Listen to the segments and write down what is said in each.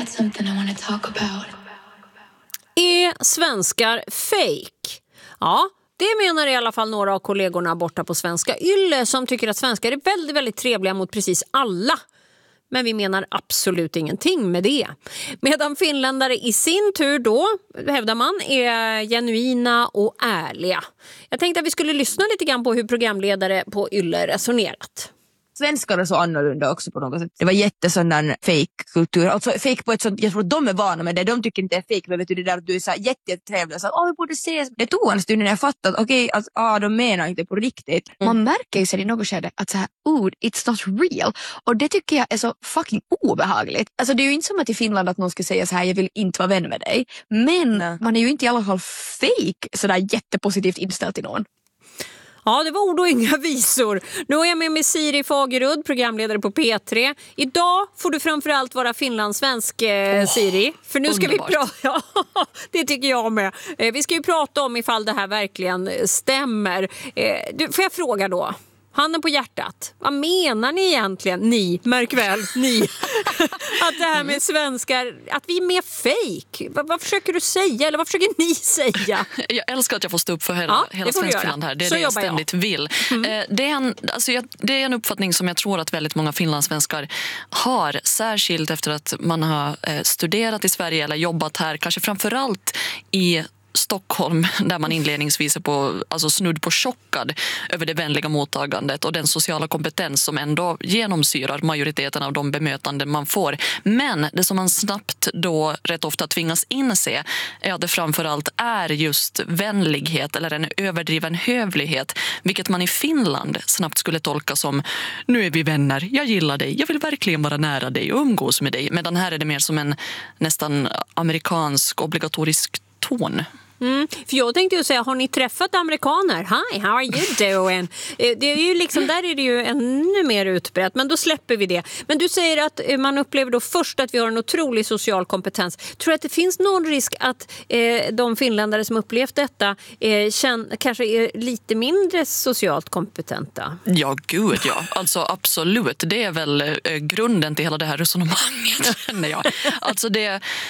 something I want to talk about. Är svenskar fake? Ja, det menar i alla fall några av kollegorna borta på Svenska Ylle som tycker att svenskar är väldigt, väldigt trevliga mot precis alla. Men vi menar absolut ingenting med det. Medan finländare i sin tur då, hävdar man, är genuina och ärliga. Jag tänkte att vi skulle lyssna lite grann på hur programledare på Ylle resonerat. Svenskar är så annorlunda också på något sätt. Det var jättesån fake-kultur. Alltså fake på ett sånt, jag tror att de är vana med det. De tycker inte det är fake, men vet du, det där att du är så jättetrevlig. Så vi borde ses. Det tog en stund när jag fattade att okej, de menar inte på riktigt. Man märker ju sig i något skede att så här, it's not real. Och det tycker jag är så fucking obehagligt. Alltså det är ju inte som att i Finland att någon ska säga så här, jag vill inte vara vän med dig. Men man är ju inte i alla fall fake sådär jättepositivt inställd till någon. Ja, det var ord och inga visor. Nu är jag med Siri Fagerud, programledare på P3. Idag får du framförallt vara finlandssvensk, Siri. För nu ska vi prata... Ja, det tycker jag med. Vi ska ju prata om ifall det här verkligen stämmer. Får jag fråga då? Handen på hjärtat. Vad menar ni egentligen? Ni, märk väl, ni. Att det här med svenskar, att vi är mer fake. Vad försöker du säga? Eller vad försöker ni säga? Jag älskar att jag får stå upp för hela Svenskfinland här. Det är så det jag ständigt vill. Det är en uppfattning som jag tror att väldigt många finlandssvenskar har. Särskilt efter att man har studerat i Sverige eller jobbat här. Kanske framförallt i Stockholm, där man inledningsvis är snudd på chockad över det vänliga mottagandet och den sociala kompetens som ändå genomsyrar majoriteten av de bemötanden man får. Men det som man snabbt då rätt ofta tvingas inse är att det framförallt är just vänlighet eller en överdriven hövlighet, vilket man i Finland snabbt skulle tolka som nu är vi vänner, jag gillar dig, jag vill verkligen vara nära dig och umgås med dig. Medan här är det mer som en nästan amerikansk obligatorisk ton. För jag tänkte ju säga, har ni träffat amerikaner? Hi, how are you doing? Det är ju liksom, där är det ju ännu mer utbrett, men då släpper vi det. Men du säger att man upplever då först att vi har en otrolig social kompetens. Tror du att det finns någon risk att de finländare som upplevt detta kanske är lite mindre socialt kompetenta? Ja, gud ja. Alltså absolut. Det är väl grunden till hela det här resonemanget, känner jag. Alltså det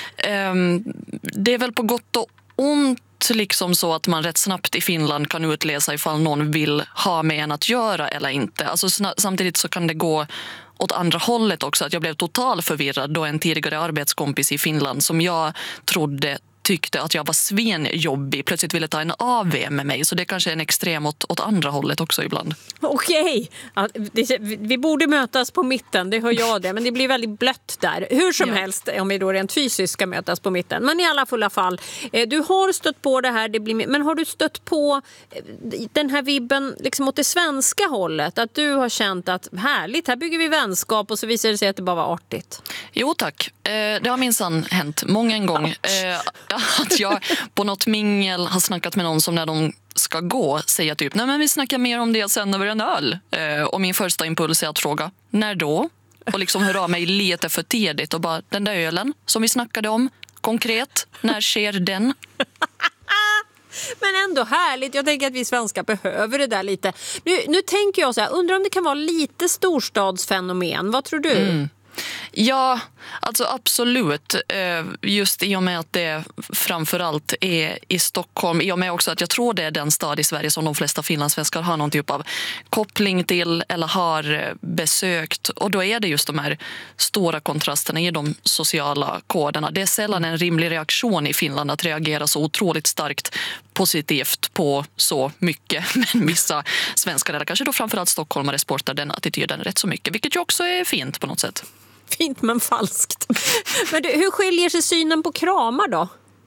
är väl på gott och ont liksom så att man rätt snabbt i Finland kan utläsa ifall någon vill ha med en att göra eller inte. Alltså samtidigt så kan det gå åt andra hållet också. Att jag blev total förvirrad då en tidigare arbetskompis i Finland som jag trodde tyckte att jag var svenjobbig plötsligt ville ta en AV med mig. Så det kanske är en extrem åt andra hållet också ibland. Okej. Ja, vi borde mötas på mitten, det hör jag det. Men det blir väldigt blött där. Hur som helst, om vi då rent fysiskt ska mötas på mitten. Men i alla fulla fall, du har stött på det här. Men har du stött på den här vibben liksom åt det svenska hållet? Att du har känt att härligt, här bygger vi vänskap och så visar det sig att det bara var artigt. Jo tack, det har minsann hänt många en gång. Att jag på något mingel har snackat med någon som när de ska gå säger typ, nej men vi snackar mer om det sen över en öl. Och min första impuls är att fråga, när då? Och liksom höra av mig lite för tidigt och bara, den där ölen som vi snackade om, konkret, när sker den? Men ändå härligt, jag tänker att vi svenskar behöver det där lite. Nu tänker jag så här, undrar om det kan vara lite storstadsfenomen, vad tror du? Ja, alltså absolut. Just i och med att det framförallt är i Stockholm. I och med också att jag tror det är den stad i Sverige som de flesta finlandssvenskar har någon typ av koppling till eller har besökt. Och då är det just de här stora kontrasterna i de sociala koderna. Det är sällan en rimlig reaktion i Finland att reagera så otroligt starkt positivt på så mycket. Men vissa svenskar, eller kanske då framförallt stockholmare, sportar den attityden rätt så mycket. Vilket ju också är fint på något sätt. Fint men falskt. Men hur skiljer sig synen på kramar då?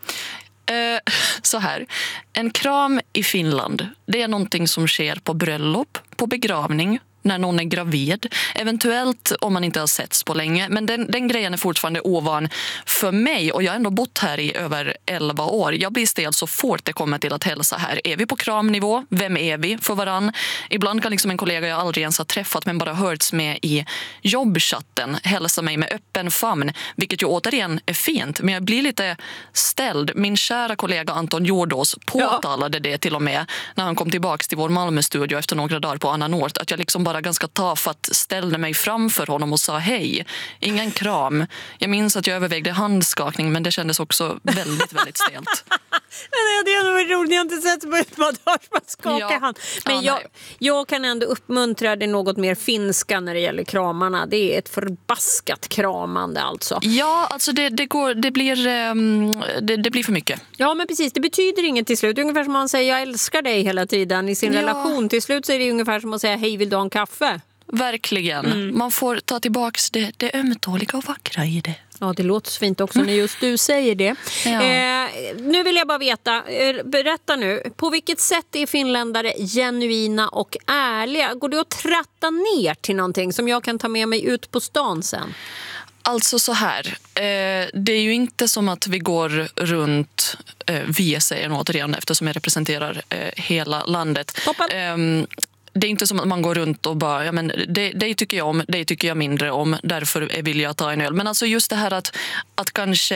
Så här, en kram i Finland, det är någonting som sker på bröllop, på begravning, när någon är gravid. Eventuellt om man inte har setts på länge. Men den grejen är fortfarande ovan för mig. Och jag har ändå bott här i över 11 år. Jag blir stel så fort det kommer till att hälsa här. Är vi på kramnivå? Vem är vi för varann? Ibland kan liksom en kollega jag aldrig ens har träffat men bara hörts med i jobbchatten hälsa mig med öppen famn. Vilket ju återigen är fint. Men jag blir lite ställd. Min kära kollega Anton Jordås påtalade det till och med när han kom tillbaka till vår Malmö-studio efter några dagar på Anna Nort. Att jag liksom bara bara ganska tafatt ställde mig framför honom och sa hej. Ingen kram. Jag minns att jag övervägde handskakning, men det kändes också väldigt, väldigt stelt. Det är nog roligt, jag har inte sett på utmatage man skakar hand. Men jag kan ändå uppmuntra det något mer finska när det gäller kramarna. Det är ett förbaskat kramande alltså. Ja, alltså det blir för mycket. Ja, men precis. Det betyder inget till slut. Ungefär som man säger jag älskar dig hela tiden i sin relation. Till slut så är det ungefär som att säga hej, vill du ha en kaffe? Verkligen. Man får ta tillbaks det ömtåliga och vackra i det. Ja, det låter så fint också när just du säger det. Ja. Nu vill jag bara veta, berätta nu, på vilket sätt är finländare genuina och ärliga? Går det att tratta ner till någonting som jag kan ta med mig ut på stan sen? Alltså så här, det är ju inte som att vi går runt, vi säger återigen eftersom jag representerar hela landet. Det är inte som att man går runt och bara, ja, men det tycker jag om, det tycker jag mindre om, därför vill jag ta en öl. Men alltså just det här att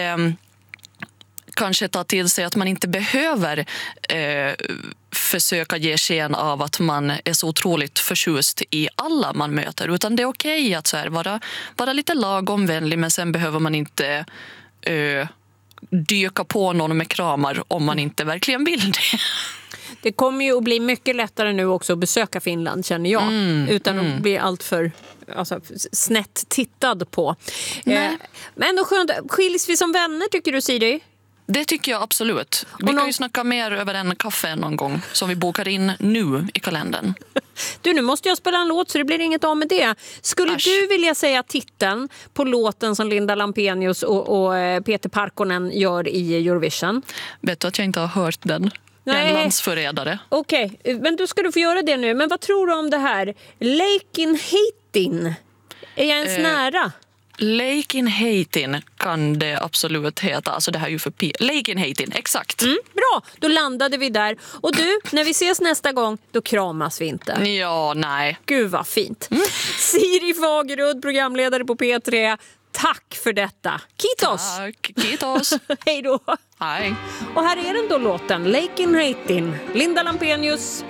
kanske ta till sig att man inte behöver försöka ge sken av att man är så otroligt förtjust i alla man möter. Utan det är okej att så här vara lite lagomvänlig, men sen behöver man inte dyka på någon med kramar om man inte verkligen vill det. Det kommer ju att bli mycket lättare nu också att besöka Finland, känner jag. Utan att bli allt för snett tittad på. Men då skönt, skiljs vi som vänner, tycker du, Siri? Det tycker jag absolut. Vi kan ju snacka mer över en kaffe någon gång som vi bokar in nu i kalendern. Du, nu måste jag spela en låt så det blir inget av med det. Skulle du vilja säga titeln på låten som Linda Lampenius och Peter Parkkonen gör i Eurovision? Vet du att jag inte har hört den? Jag är en landsförrädare. Okej, men då ska du få göra det nu. Men vad tror du om det här? Leikin heitin. Är jag ens nära? Leikin heitin kan det absolut heta. Alltså det här är ju för Leikin heitin, exakt. Bra, då landade vi där. Och du, när vi ses nästa gång, då kramas vi inte. Ja, nej. Gud vad fint. Siri Fagerud, programledare på P3. Tack för detta. Kiitos. Tack, kiitos. Hej då. Hej. Och här är den då låten, Leikin heitin. Linda Lampenius.